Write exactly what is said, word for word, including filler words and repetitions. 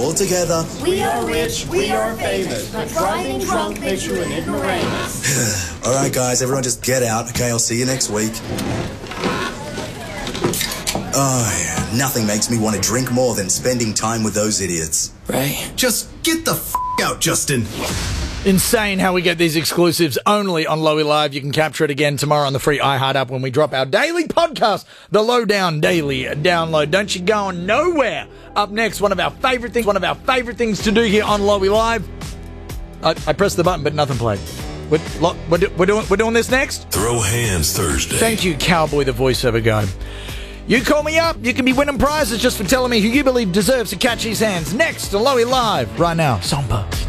all together. We are rich, we are famous, but driving drunk makes you an ignoramus. All right, guys, everyone just get out. Okay, I'll see you next week. Oh, yeah. Nothing makes me want to drink more than spending time with those idiots. Ray? Just get the f*** out, Justin. Insane how we get these exclusives only on Lowy Live. You can capture it again tomorrow on the free iHeart app when we drop our daily podcast, the Lowdown Daily Download. Don't you go nowhere. Up next, one of our favorite things, one of our favorite things to do here on Lowy Live. I, I pressed the button, but nothing played. We're, we're, do, we're, doing, we're doing this next? Throw Hands Thursday. Thank you, Cowboy, the voiceover guy. You call me up, you can be winning prizes just for telling me who you believe deserves to catch his hands. Next on Lowy Live, right now, Sompa.